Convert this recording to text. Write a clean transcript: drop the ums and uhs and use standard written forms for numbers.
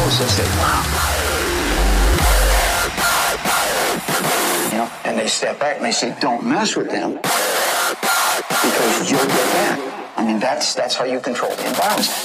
close, they say, wow. You know, and they step back and they say, don't mess with them because you'll get back. I mean, that's how you control the environment.